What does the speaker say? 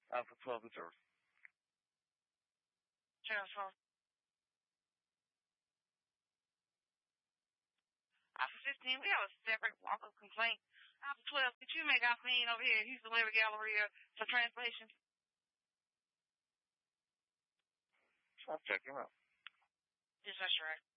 Alpha 12 reserve. Transfer. Alpha 15, we have a separate walk-up complaint. Alpha 12, could you make our scene over here at Houston Labor Galleria for translation? I'll check him out. Yes, that's right.